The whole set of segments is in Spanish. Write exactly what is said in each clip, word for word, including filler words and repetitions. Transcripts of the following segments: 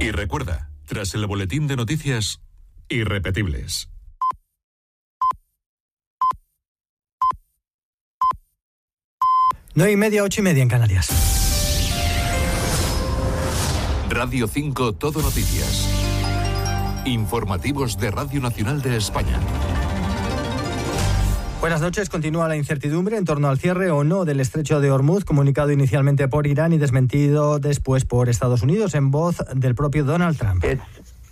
Y recuerda, tras el boletín de noticias, irrepetibles. Nueve y media, ocho y media en Canarias. Radio cinco Todo Noticias. Informativos de Radio Nacional de España. Buenas noches. Continúa la incertidumbre en torno al cierre o no del estrecho de Hormuz, comunicado inicialmente por Irán y desmentido después por Estados Unidos en voz del propio Donald Trump. It's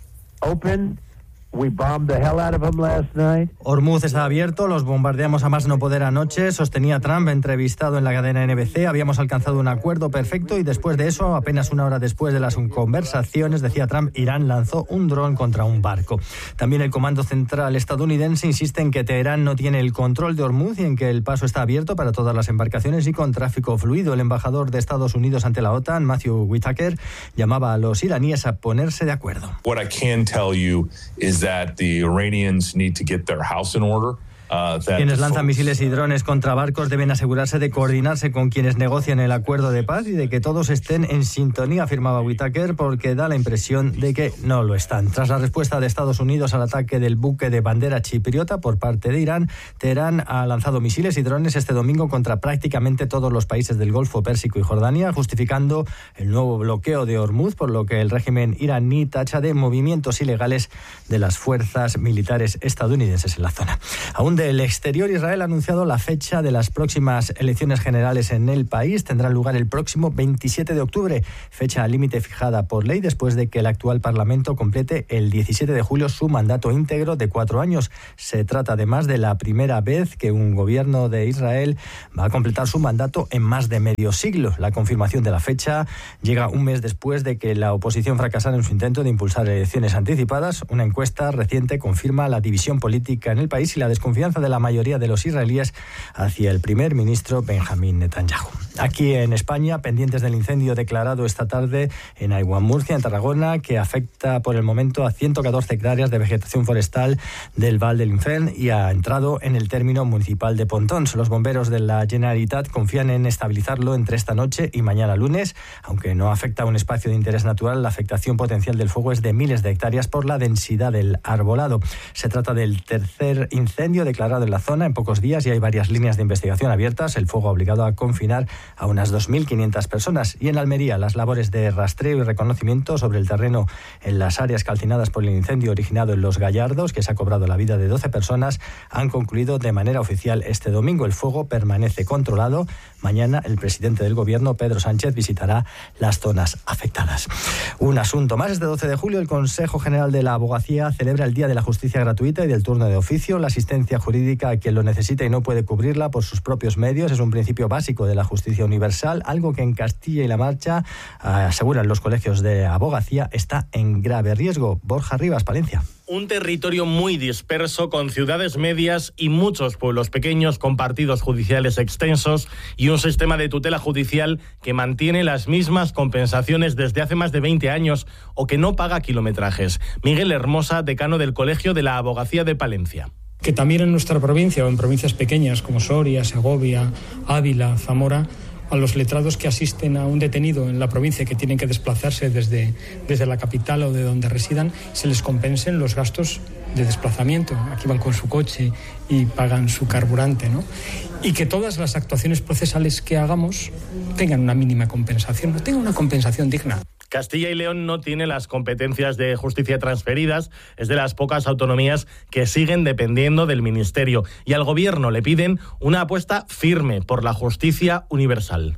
open. We bombed the hell out of him last night. Hormuz está abierto, los bombardeamos a más no poder anoche, sostenía Trump, entrevistado en la cadena N B C. Habíamos alcanzado un acuerdo perfecto y después de eso, apenas una hora después de las conversaciones, decía Trump, Irán lanzó un dron contra un barco. También el Comando Central estadounidense insiste en que Teherán no tiene el control de Hormuz y en que el paso está abierto para todas las embarcaciones y con tráfico fluido. El embajador de Estados Unidos ante la OTAN, Matthew Whitaker, llamaba a los iraníes a ponerse de acuerdo. What I can tell you is that the Iranians need to get their house in order. Uh, quienes lanzan misiles y drones contra barcos deben asegurarse de coordinarse con quienes negocian el acuerdo de paz y de que todos estén en sintonía, afirmaba Whitaker, porque da la impresión de que no lo están. Tras la respuesta de Estados Unidos al ataque del buque de bandera chipriota por parte de Irán, Teherán ha lanzado misiles y drones este domingo contra prácticamente todos los países del Golfo Pérsico y Jordania, justificando el nuevo bloqueo de Hormuz, por lo que el régimen iraní tacha de movimientos ilegales de las fuerzas militares estadounidenses en la zona. Aún del exterior, Israel ha anunciado la fecha de las próximas elecciones generales en el país. Tendrán lugar el próximo veintisiete de octubre, fecha límite fijada por ley después de que el actual Parlamento complete el diecisiete de julio su mandato íntegro de cuatro años. Se trata además de la primera vez que un gobierno de Israel va a completar su mandato en más de medio siglo. La confirmación de la fecha llega un mes después de que la oposición fracasara en su intento de impulsar elecciones anticipadas. Una encuesta reciente confirma la división política en el país y la desconfianza de la mayoría de los israelíes hacia el primer ministro Benjamín Netanyahu. Aquí en España, pendientes del incendio declarado esta tarde en Aiguam, Murcia, en Tarragona, que afecta por el momento a ciento catorce hectáreas de vegetación forestal del Val del Infern y ha entrado en el término municipal de Pontons. Los bomberos de la Generalitat confían en estabilizarlo entre esta noche y mañana lunes. Aunque no afecta a un espacio de interés natural, la afectación potencial del fuego es de miles de hectáreas por la densidad del arbolado. Se trata del tercer incendio declarado en la zona en pocos días y hay varias líneas de investigación abiertas. El fuego ha obligado a confinar a unas dos mil quinientas personas. Y en Almería, las labores de rastreo y reconocimiento sobre el terreno en las áreas calcinadas por el incendio originado en Los Gallardos, que se ha cobrado la vida de doce personas, han concluido de manera oficial este domingo. El fuego permanece controlado. Mañana el presidente del gobierno, Pedro Sánchez, visitará las zonas afectadas. Un asunto más. Este doce de julio, el Consejo General de la Abogacía celebra el Día de la Justicia Gratuita y del Turno de Oficio. La asistencia jurídica a quien lo necesita y no puede cubrirla por sus propios medios es un principio básico de la justicia universal, algo que en Castilla y La Mancha, aseguran los colegios de abogacía, está en grave riesgo. Borja Rivas, Palencia. Un territorio muy disperso, con ciudades medias y muchos pueblos pequeños, con partidos judiciales extensos y un sistema de tutela judicial que mantiene las mismas compensaciones desde hace más de veinte años o que no paga kilometrajes. Miguel Hermosa, decano del Colegio de la Abogacía de Palencia. Que también en nuestra provincia o en provincias pequeñas como Soria, Segovia, Ávila, Zamora, a los letrados que asisten a un detenido en la provincia que tienen que desplazarse desde, desde la capital o de donde residan, se les compensen los gastos de desplazamiento. Aquí van con su coche y pagan su carburante, ¿no? Y que todas las actuaciones procesales que hagamos tengan una mínima compensación, tengan una compensación digna. Castilla y León no tiene las competencias de justicia transferidas, es de las pocas autonomías que siguen dependiendo del Ministerio, y al Gobierno le piden una apuesta firme por la justicia universal.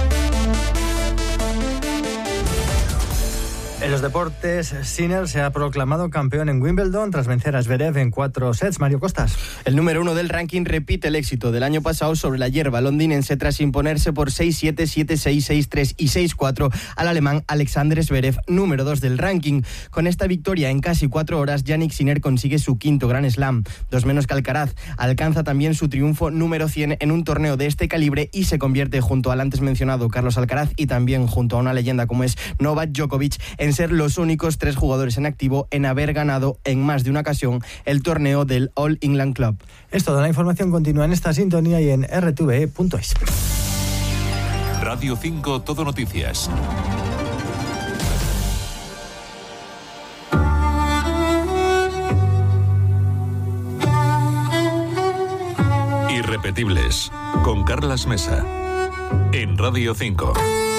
En los deportes, Sinner se ha proclamado campeón en Wimbledon tras vencer a Zverev en cuatro sets. Mario Costas. El número uno del ranking repite el éxito del año pasado sobre la hierba londinense tras imponerse por seis siete, siete seis, seis tres y seis cuatro al alemán Alexander Zverev, número dos del ranking. Con esta victoria en casi cuatro horas, Jannik Sinner consigue su quinto Grand Slam, dos menos que Alcaraz. Alcanza también su triunfo número cien en un torneo de este calibre y se convierte, junto al antes mencionado Carlos Alcaraz y también junto a una leyenda como es Novak Djokovic, en ser los únicos tres jugadores en activo en haber ganado en más de una ocasión el torneo del All England Club. Es toda la información, continúa en esta sintonía y en r t v e punto es. Radio cinco Todo Noticias. Irrepetibles, con Carlas Mesa, en Radio cinco.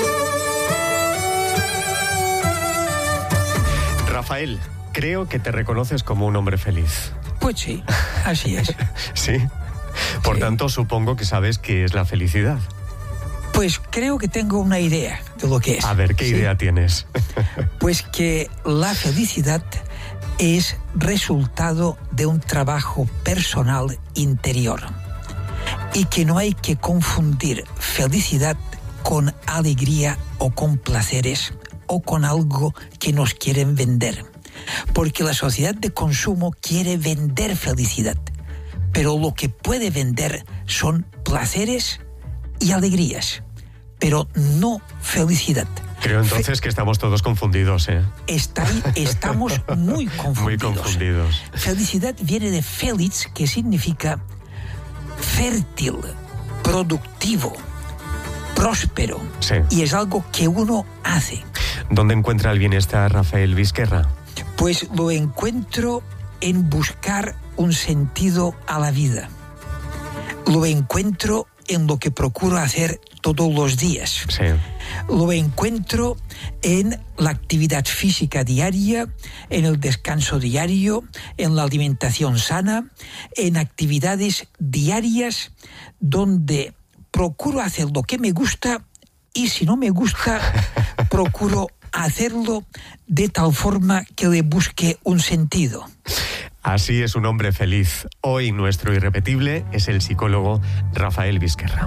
Rafael, creo que te reconoces como un hombre feliz. Pues sí, así es. ¿Sí? Por Sí. tanto, supongo que sabes qué es la felicidad. Pues creo que tengo una idea de lo que es. A ver, ¿qué ¿sí? idea tienes? Pues que la felicidad es resultado de un trabajo personal interior y que no hay que confundir felicidad con alegría o con placeres o con algo que nos quieren vender. Porque la sociedad de consumo quiere vender felicidad, pero lo que puede vender son placeres y alegrías, pero no felicidad. Creo entonces que estamos todos confundidos, ¿eh? Está, estamos muy confundidos. Muy confundidos. Felicidad viene de felix, que significa fértil, productivo, próspero. Sí. Y es algo que uno hace. ¿Dónde encuentra el bienestar Rafael Vizquerra? Pues lo encuentro en buscar un sentido a la vida. Lo encuentro en lo que procuro hacer todos los días. Sí. Lo encuentro en la actividad física diaria, en el descanso diario, en la alimentación sana, en actividades diarias donde procuro hacer lo que me gusta y si no me gusta, procuro hacerlo de tal forma que le busque un sentido. Así es un hombre feliz. Hoy nuestro irrepetible es el psicólogo Rafael Vizquerra.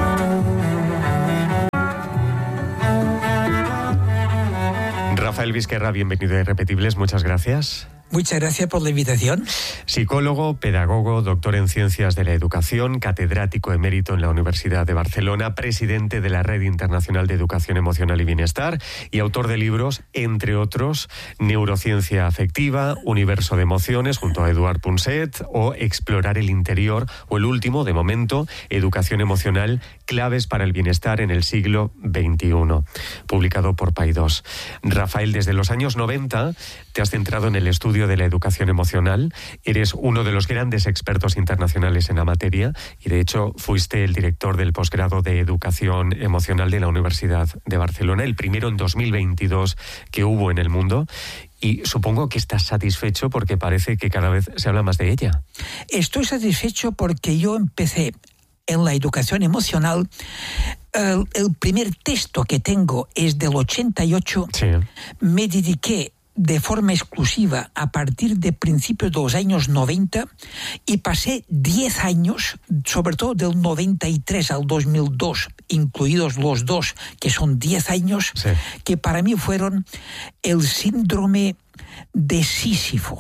Rafael Vizquerra, bienvenido a Irrepetibles, muchas gracias. Muchas gracias por la invitación. Psicólogo, pedagogo, doctor en Ciencias de la Educación, catedrático emérito en la Universidad de Barcelona, presidente de la Red Internacional de Educación Emocional y Bienestar y autor de libros, entre otros, Neurociencia Afectiva, Universo de Emociones, junto a Eduard Punset, o Explorar el Interior, o el último, de momento, Educación Emocional, Claves para el Bienestar en el siglo veintiuno, publicado por Paidós. Rafael, desde los años noventa te has centrado en el estudio de la educación emocional, eres uno de los grandes expertos internacionales en la materia y de hecho fuiste el director del posgrado de Educación Emocional de la Universidad de Barcelona, el primero en dos mil veintidós que hubo en el mundo, y supongo que estás satisfecho porque parece que cada vez se habla más de ella. Estoy satisfecho porque yo empecé en la educación emocional. El, el primer texto que tengo es del ochenta y ocho. Sí. Me dediqué de forma exclusiva a partir de principios de los años noventa y pasé diez años, sobre todo del noventa y tres al dos mil dos, incluidos los dos, que son diez años, sí, que para mí fueron el síndrome de Sísifo.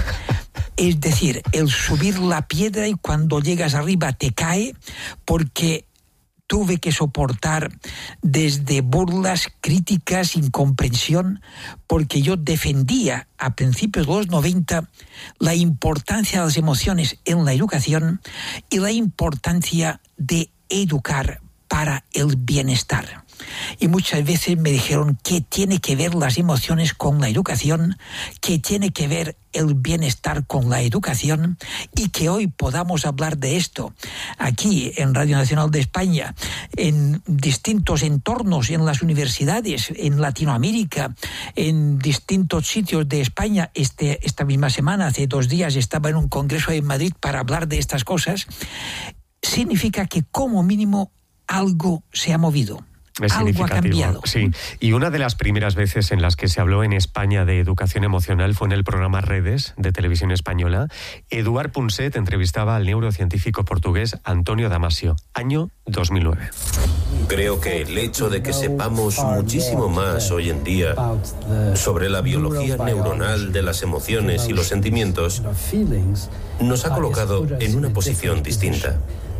Es decir, el subir la piedra y cuando llegas arriba te cae, porque tuve que soportar desde burlas, críticas, incomprensión, porque yo defendía a principios de los noventa la importancia de las emociones en la educación y la importancia de educar para el bienestar. Y muchas veces me dijeron que tiene que ver las emociones con la educación, que tiene que ver el bienestar con la educación, y que hoy podamos hablar de esto aquí en Radio Nacional de España, en distintos entornos, en las universidades, en Latinoamérica, en distintos sitios de España. Este, esta misma semana, hace dos días, estaba en un congreso en Madrid para hablar de estas cosas. Significa que como mínimo algo se ha movido. Es Algo ha cambiado. Sí, y una de las primeras veces en las que se habló en España de educación emocional fue en el programa Redes de Televisión Española. Eduard Punset entrevistaba al neurocientífico portugués Antonio Damasio, año dos mil nueve. Creo que el hecho de que sepamos muchísimo más hoy en día sobre la biología neuronal de las emociones y los sentimientos nos ha colocado en una posición distinta.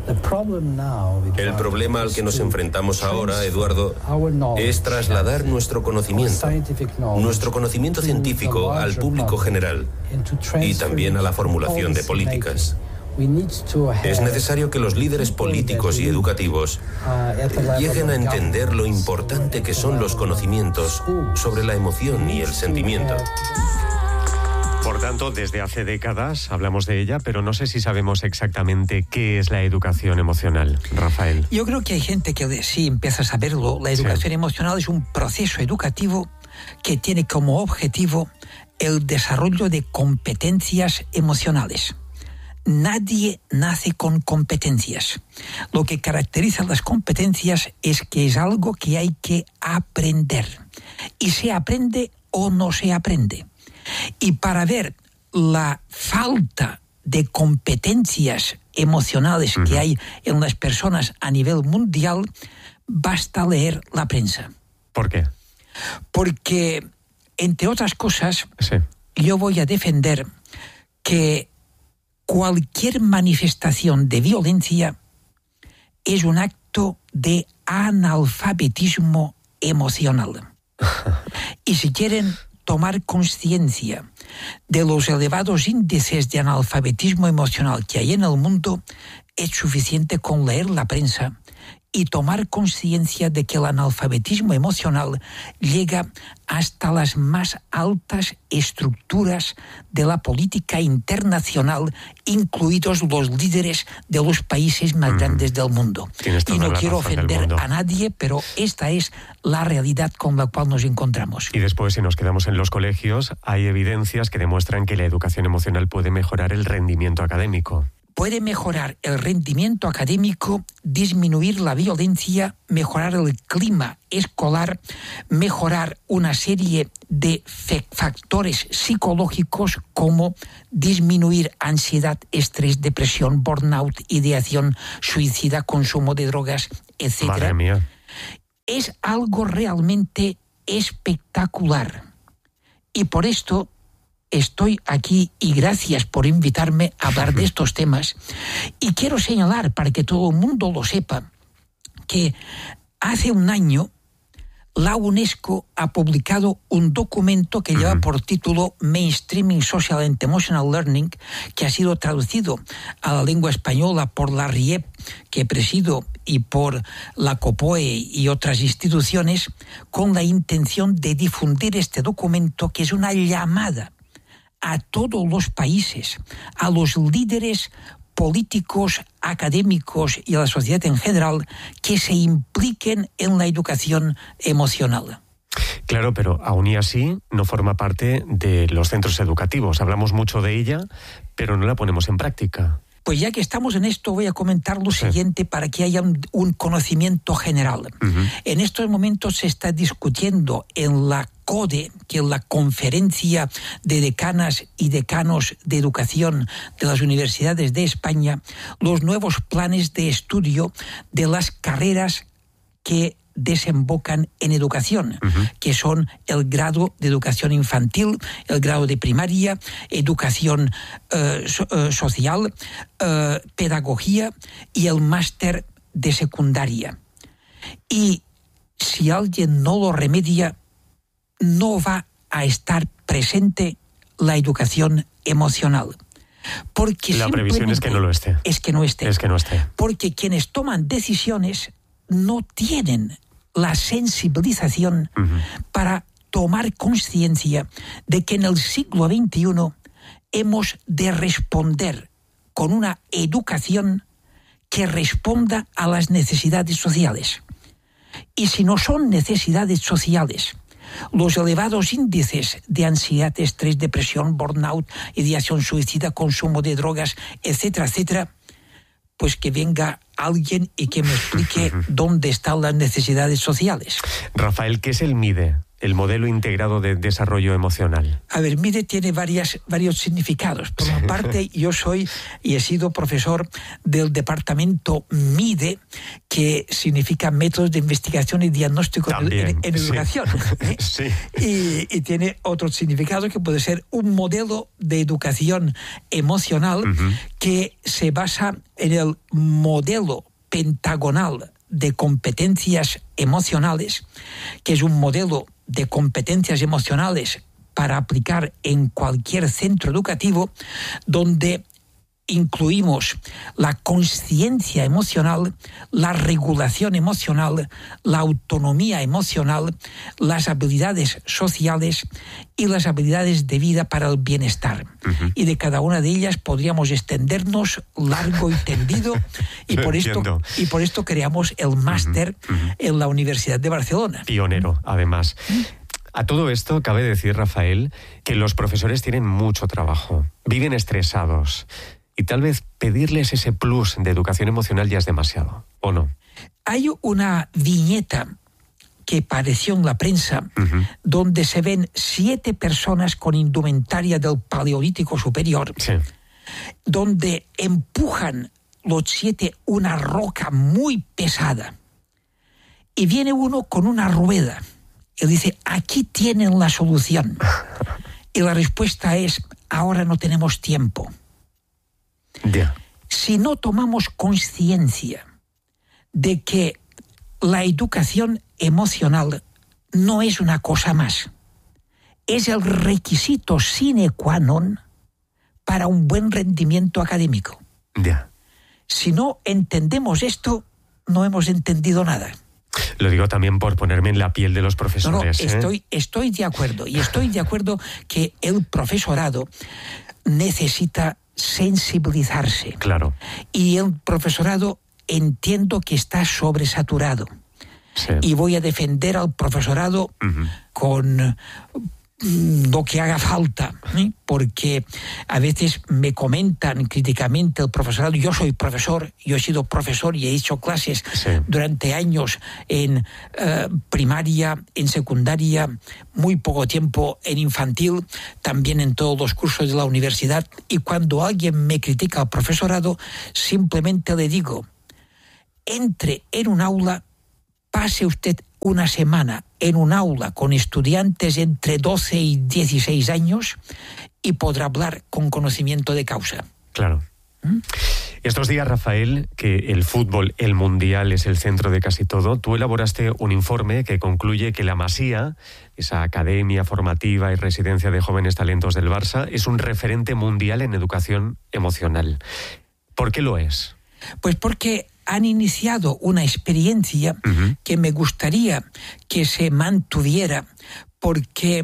El problema al que nos enfrentamos ahora, Eduardo, es trasladar nuestro conocimiento, nuestro conocimiento científico al público general y también a la formulación de políticas. Es necesario que los líderes políticos y educativos lleguen a entender lo importante que son los conocimientos sobre la emoción y el sentimiento. Por tanto, desde hace décadas hablamos de ella, pero no sé si sabemos exactamente qué es la educación emocional, Rafael. Yo creo que hay gente que sí empieza a saberlo. La educación sí. emocional es un proceso educativo que tiene como objetivo el desarrollo de competencias emocionales. Nadie nace con competencias. Lo que caracteriza las competencias es que es algo que hay que aprender. Y se aprende o no se aprende. Y para ver la falta de competencias emocionales uh-huh. que hay en las personas a nivel mundial, basta leer la prensa. ¿Por qué? Porque, entre otras cosas, sí. yo voy a defender que cualquier manifestación de violencia es un acto de analfabetismo emocional. Y si quieren tomar conciencia de los elevados índices de analfabetismo emocional que hay en el mundo, es suficiente con leer la prensa y tomar conciencia de que el analfabetismo emocional llega hasta las más altas estructuras de la política internacional, incluidos los líderes de los países más mm. grandes del mundo. Y no quiero ofender a nadie, pero esta es la realidad con la cual nos encontramos. Y después, si nos quedamos en los colegios, hay evidencias que demuestran que la educación emocional puede mejorar el rendimiento académico. Puede mejorar el rendimiento académico, disminuir la violencia, mejorar el clima escolar, mejorar una serie de factores psicológicos como disminuir ansiedad, estrés, depresión, burnout, ideación suicida, consumo de drogas, etcétera. Madre mía. Es algo realmente espectacular. Y por esto estoy aquí y gracias por invitarme a hablar de estos temas. Y quiero señalar, para que todo el mundo lo sepa, que hace un año la UNESCO ha publicado un documento que lleva por título Mainstreaming Social and Emotional Learning, que ha sido traducido a la lengua española por la R I E P, que presido, y por la COPOE y otras instituciones, con la intención de difundir este documento, que es una llamada a todos los países, a los líderes políticos, académicos y a la sociedad en general, que se impliquen en la educación emocional. Claro, pero aún y así no forma parte de los centros educativos. Hablamos mucho de ella, pero no la ponemos en práctica. Pues ya que estamos en esto, voy a comentar lo sí. siguiente para que haya un, un conocimiento general. Uh-huh. En estos momentos se está discutiendo en la CODE, que es la Conferencia de Decanas y Decanos de Educación de las Universidades de España, los nuevos planes de estudio de las carreras que desembocan en educación, uh-huh. que son el grado de educación infantil, el grado de primaria, educación uh, so, uh, social, uh, pedagogía y el máster de secundaria. Y si alguien no lo remedia, no va a estar presente la educación emocional. Porque la previsión es que no lo esté. Es que no esté. Es que no esté. Porque quienes toman decisiones no tienen la sensibilización uh-huh. para tomar conciencia de que en el siglo veintiuno hemos de responder con una educación que responda a las necesidades sociales. Y si no son necesidades sociales, los elevados índices de ansiedad, estrés, depresión, burnout, ideación suicida, consumo de drogas, etcétera, etcétera, pues que venga alguien y que me explique dónde están las necesidades sociales. Rafael, ¿qué es el MIDE, el Modelo Integrado de Desarrollo Emocional? A ver, MIDE tiene varias, varios significados. Por una parte, yo soy y he sido profesor del departamento MIDE, que significa Métodos de Investigación y Diagnóstico También, en, en sí. Educación. ¿eh? Sí. Y, y tiene otro significado que puede ser un modelo de educación emocional uh-huh. que se basa en el modelo pentagonal de competencias emocionales, que es un modelo de competencias emocionales para aplicar en cualquier centro educativo, donde incluimos la conciencia emocional, la regulación emocional, la autonomía emocional, las habilidades sociales y las habilidades de vida para el bienestar. Uh-huh. Y de cada una de ellas podríamos extendernos largo y tendido y por esto y por esto creamos el máster uh-huh. Uh-huh. en la Universidad de Barcelona. Pionero, además. Uh-huh. A todo esto cabe decir, Rafael, que los profesores tienen mucho trabajo, viven estresados. Y tal vez pedirles ese plus de educación emocional ya es demasiado, ¿o no? Hay una viñeta que apareció en la prensa uh-huh. donde se ven siete personas con indumentaria del Paleolítico Superior, sí. donde empujan los siete una roca muy pesada. Y viene uno con una rueda y dice, aquí tienen la solución. Y la respuesta es, ahora no tenemos tiempo. Yeah. Si no tomamos conciencia de que la educación emocional no es una cosa más, es el requisito sine qua non para un buen rendimiento académico. Yeah. Si no entendemos esto, no hemos entendido nada. Lo digo también por ponerme en la piel de los profesores. No, no, estoy, ¿eh? estoy de acuerdo. Y estoy de acuerdo que el profesorado necesita sensibilizarse. Claro. Y el profesorado entiendo que está sobresaturado. Sí. Y voy a defender al profesorado uh-huh. con lo que haga falta, ¿eh? Porque a veces me comentan críticamente el profesorado. Yo soy profesor, yo he sido profesor y he hecho clases sí. durante años en uh, primaria, en secundaria, muy poco tiempo en infantil, también en todos los cursos de la universidad. Y cuando alguien me critica al profesorado, simplemente le digo, entre en un aula, pase usted una semana en un aula con estudiantes entre doce y dieciséis años y podrá hablar con conocimiento de causa. Claro. ¿Mm? Estos días, Rafael, que el fútbol, el mundial, es el centro de casi todo, tú elaboraste un informe que concluye que la Masía, esa academia formativa y residencia de jóvenes talentos del Barça, es un referente mundial en educación emocional. ¿Por qué lo es? Pues porque han iniciado una experiencia uh-huh. que me gustaría que se mantuviera, porque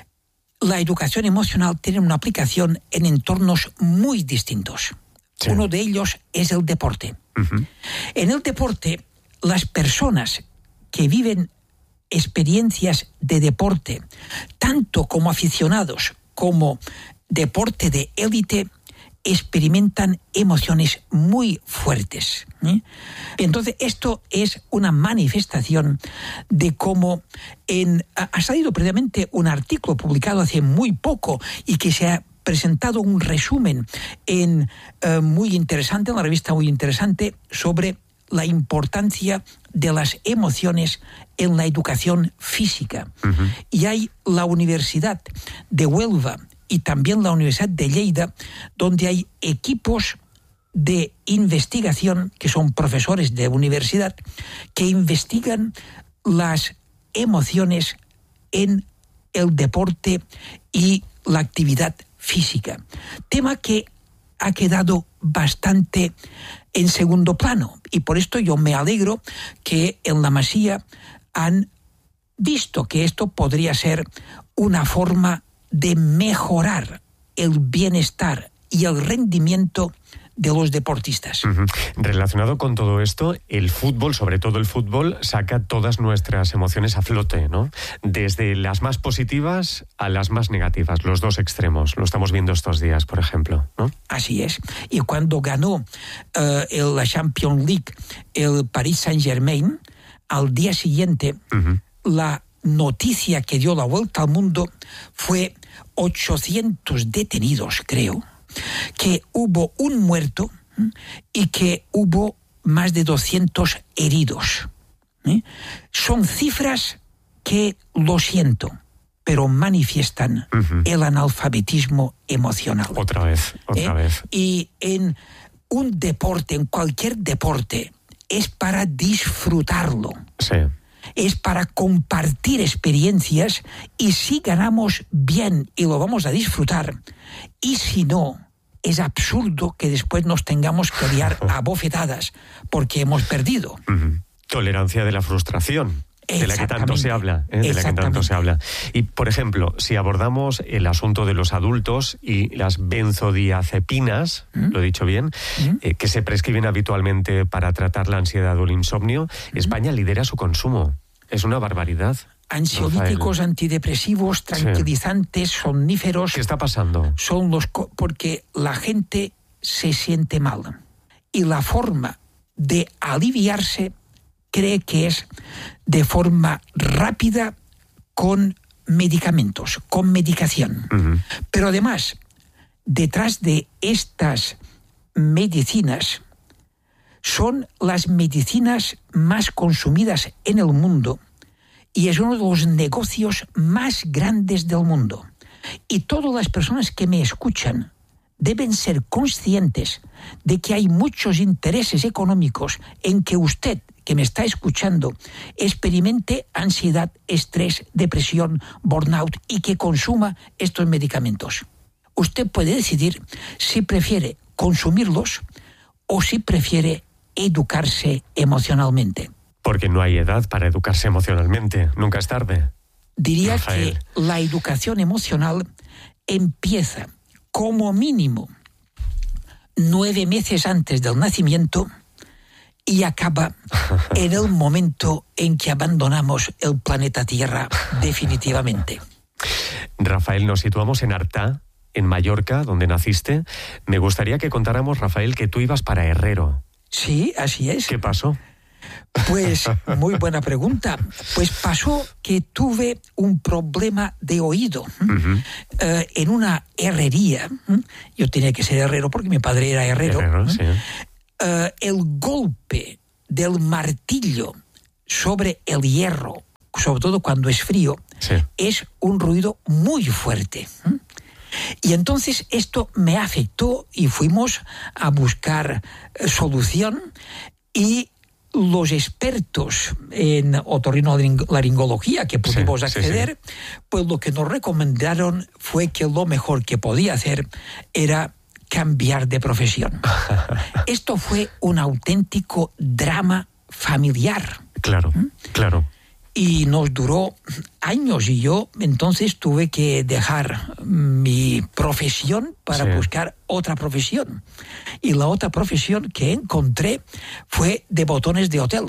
la educación emocional tiene una aplicación en entornos muy distintos. Sí. Uno de ellos es el deporte. Uh-huh. En el deporte, las personas que viven experiencias de deporte, tanto como aficionados como deporte de élite, experimentan emociones muy fuertes. ¿eh? Entonces, esto es una manifestación de cómo en, ha salido previamente un artículo publicado hace muy poco y que se ha presentado un resumen en, uh, muy interesante, en una revista muy interesante, sobre la importancia de las emociones en la educación física. Uh-huh. Y hay la Universidad de Huelva y también la Universidad de Lleida, donde hay equipos de investigación, que son profesores de universidad, que investigan las emociones en el deporte y la actividad física. Tema que ha quedado bastante en segundo plano. Y por esto yo me alegro que en la Masía han visto que esto podría ser una forma de mejorar el bienestar y el rendimiento de los deportistas. Uh-huh. Relacionado con todo esto, el fútbol, sobre todo el fútbol, saca todas nuestras emociones a flote, ¿no? Desde las más positivas a las más negativas, los dos extremos. Lo estamos viendo estos días, por ejemplo, ¿no? Así es. Y cuando ganó uh, el, la Champions League el Paris Saint-Germain, al día siguiente, uh-huh. la noticia que dio la vuelta al mundo fue ochocientos detenidos, creo, que hubo un muerto y que hubo más de doscientos heridos. ¿Eh? Son cifras que, lo siento, pero manifiestan uh-huh. el analfabetismo emocional. Otra vez, otra ¿Eh? vez. Y en un deporte, en cualquier deporte, es para disfrutarlo. Sí. Es para compartir experiencias, y si ganamos bien y lo vamos a disfrutar, y si no, es absurdo que después nos tengamos que liar a bofetadas porque hemos perdido. Uh-huh. Tolerancia de la frustración. De la que tanto se habla, ¿eh? de la que tanto se habla. Y, por ejemplo, si abordamos el asunto de los adultos y las benzodiazepinas, ¿Mm? lo he dicho bien, ¿Mm? eh, que se prescriben habitualmente para tratar la ansiedad o el insomnio, ¿Mm? España lidera su consumo. Es una barbaridad. Ansiolíticos, Rafael. Antidepresivos, tranquilizantes, sí. somníferos. ¿Qué está pasando? Son los co- porque la gente se siente mal. Y la forma de aliviarse cree que es de forma rápida con medicamentos, con medicación. Uh-huh. Pero además, detrás de estas medicinas son las medicinas más consumidas en el mundo y es uno de los negocios más grandes del mundo. Y todas las personas que me escuchan deben ser conscientes de que hay muchos intereses económicos en que usted, que me está escuchando, experimente ansiedad, estrés, depresión, burnout y que consuma estos medicamentos. Usted puede decidir si prefiere consumirlos o si prefiere educarse emocionalmente. Porque no hay edad para educarse emocionalmente, nunca es tarde. Diría Rafael. que la educación emocional empieza como mínimo nueve meses antes del nacimiento y acaba en el momento en que abandonamos el planeta Tierra definitivamente. Rafael, nos situamos en Artà, en Mallorca, donde naciste. Me gustaría que contáramos, Rafael, que tú ibas para herrero. Sí, así es. ¿Qué pasó? Pues, muy buena pregunta. Pues pasó que tuve un problema de oído. Uh-huh. Uh, en una herrería. Yo tenía que ser herrero porque mi padre era herrero. Herrero, sí. Uh, el golpe del martillo sobre el hierro, sobre todo cuando es frío, sí. es un ruido muy fuerte. Y entonces esto me afectó y fuimos a buscar uh, solución y los expertos en otorrinolaringología que pudimos sí, acceder, sí, sí. pues lo que nos recomendaron fue que lo mejor que podía hacer era cambiar de profesión. Esto fue un auténtico drama familiar. Claro, ¿Mm? claro. Y nos duró años y yo entonces tuve que dejar mi profesión para sí. buscar otra profesión. Y la otra profesión que encontré fue de botones de hotel.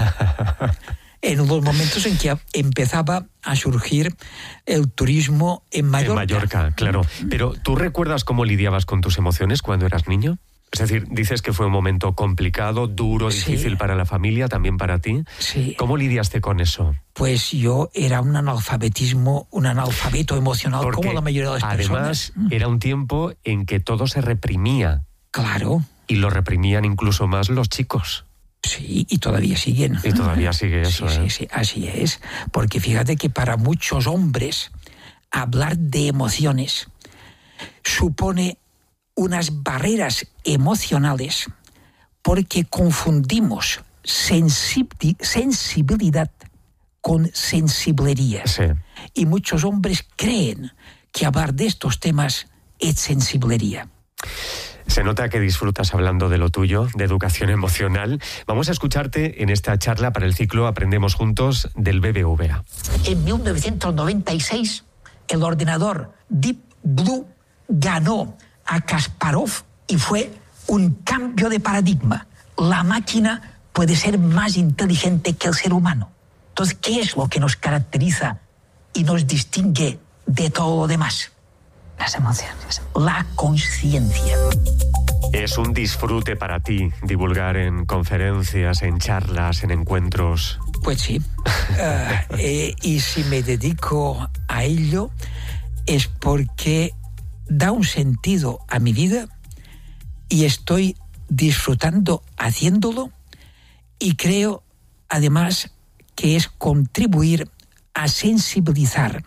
En los momentos en que empezaba a surgir el turismo en Mallorca. En Mallorca, claro. Pero ¿tú recuerdas cómo lidiabas con tus emociones cuando eras niño? Es decir, dices que fue un momento complicado, duro, difícil sí. para la familia, también para ti. Sí. ¿Cómo lidiaste con eso? Pues yo era un analfabetismo, un analfabeto emocional, Porque como la mayoría de las además, personas. Era un tiempo en que todo se reprimía. Claro. Y lo reprimían incluso más los chicos. Sí, y todavía siguen. Y todavía sigue eso, sí, ¿eh? Sí, sí, así es. Porque fíjate que para muchos hombres hablar de emociones supone unas barreras emocionales porque confundimos sensibil- sensibilidad con sensiblería. Sí. Y muchos hombres creen que hablar de estos temas es sensiblería. Se nota que disfrutas hablando de lo tuyo, de educación emocional. Vamos a escucharte en esta charla para el ciclo Aprendemos Juntos del B B V A. En mil novecientos noventa y seis, el ordenador Deep Blue ganó a Kasparov y fue un cambio de paradigma. La máquina puede ser más inteligente que el ser humano. Entonces, ¿qué es lo que nos caracteriza y nos distingue de todo lo demás? Las emociones. La conciencia. Es un disfrute para ti divulgar en conferencias, en charlas, en encuentros. Pues sí. uh, eh, y si me dedico a ello es porque da un sentido a mi vida y estoy disfrutando haciéndolo y creo además que es contribuir a sensibilizar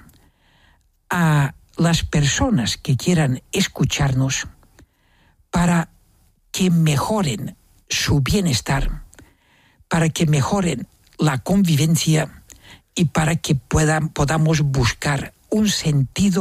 a las personas que quieran escucharnos para que mejoren su bienestar, para que mejoren la convivencia y para que puedan, podamos buscar un sentido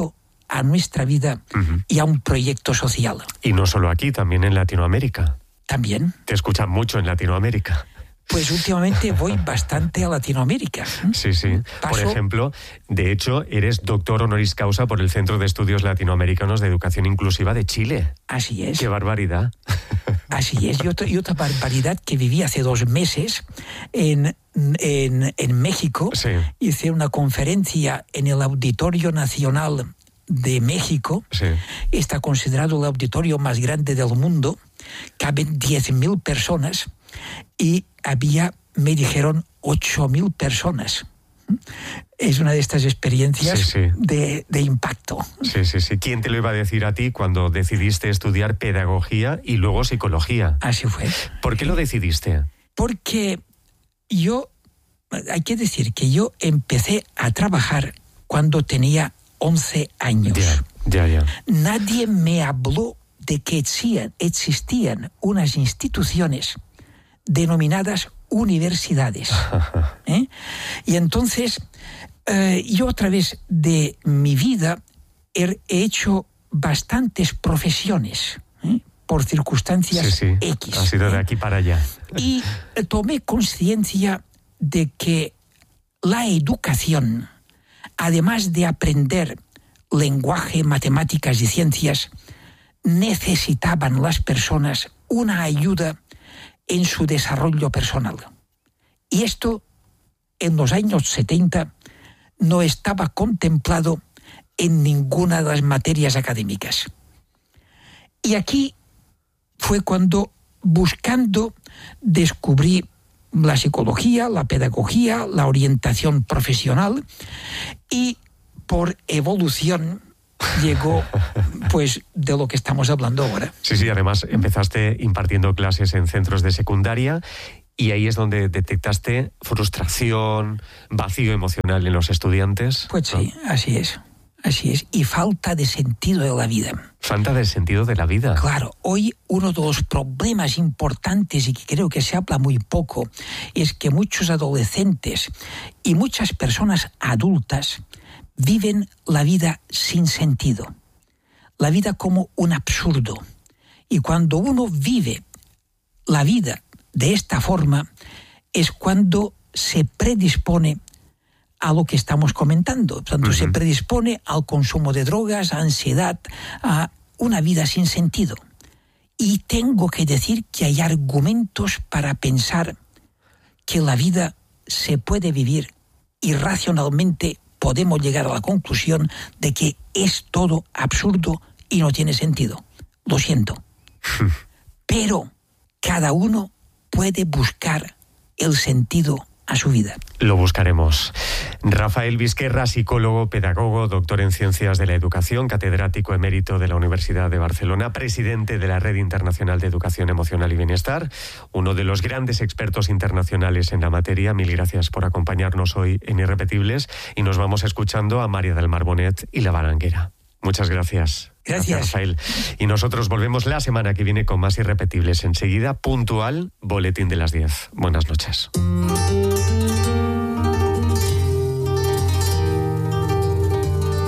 a nuestra vida uh-huh. y a un proyecto social. Y no solo aquí, también en Latinoamérica. También. Te escuchan mucho en Latinoamérica. Pues últimamente voy bastante a Latinoamérica. Sí, sí. Paso... Por ejemplo, de hecho, eres doctor honoris causa por el Centro de Estudios Latinoamericanos de Educación Inclusiva de Chile. Así es. ¡Qué barbaridad! Así es. Y otra, y otra barbaridad que viví hace dos meses en, en, en México. Sí. Hice una conferencia en el Auditorio Nacional de México. Sí. Está considerado el auditorio más grande del mundo. Caben diez mil personas. Y había, me dijeron, ocho mil personas. Es una de estas experiencias sí, sí. De, de impacto. Sí, sí, sí. ¿Quién te lo iba a decir a ti cuando decidiste estudiar pedagogía y luego psicología? Así fue. ¿Por qué lo decidiste? Porque yo, hay que decir que yo empecé a trabajar cuando tenía once años. Ya, ya, ya. Nadie me habló de que existían, existían unas instituciones denominadas universidades. ¿Eh? Y entonces, eh, yo a través de mi vida he hecho bastantes profesiones, ¿eh? Por circunstancias sí, sí. X. Ha sido ¿eh? de aquí para allá. Y tomé conciencia de que la educación, además de aprender lenguaje, matemáticas y ciencias, necesitaban las personas una ayuda en su desarrollo personal. Y esto, en los años setenta, no estaba contemplado en ninguna de las materias académicas. Y aquí fue cuando, buscando, descubrí la psicología, la pedagogía, la orientación profesional, y por evolución llegó, pues, de lo que estamos hablando ahora. Sí, sí, además empezaste impartiendo clases en centros de secundaria y ahí es donde detectaste frustración, vacío emocional en los estudiantes. Pues sí, ¿no? así es, así es. Y falta de sentido de la vida. Falta de sentido de la vida. Claro, hoy uno de los problemas importantes y que creo que se habla muy poco es que muchos adolescentes y muchas personas adultas viven la vida sin sentido, la vida como un absurdo. Y cuando uno vive la vida de esta forma, es cuando se predispone a lo que estamos comentando. Por tanto, uh-huh. se predispone al consumo de drogas, a ansiedad, a una vida sin sentido. Y tengo que decir que hay argumentos para pensar que la vida se puede vivir y racionalmente podemos llegar a la conclusión de que es todo absurdo y no tiene sentido. Lo siento. Pero cada uno puede buscar el sentido a su vida. Lo buscaremos. Rafael Vizquerra, psicólogo, pedagogo, doctor en Ciencias de la Educación, catedrático emérito de la Universidad de Barcelona, presidente de la Red Internacional de Educación Emocional y Bienestar, uno de los grandes expertos internacionales en la materia. Mil gracias por acompañarnos hoy en Irrepetibles y nos vamos escuchando a María del Mar Bonet y La Baranguera. Muchas gracias. Gracias. Gracias, Rafael. Y nosotros volvemos la semana que viene con más Irrepetibles. Enseguida, puntual, boletín de las diez. Buenas noches.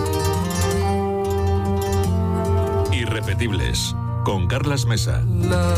Irrepetibles, con Carlas Mesa.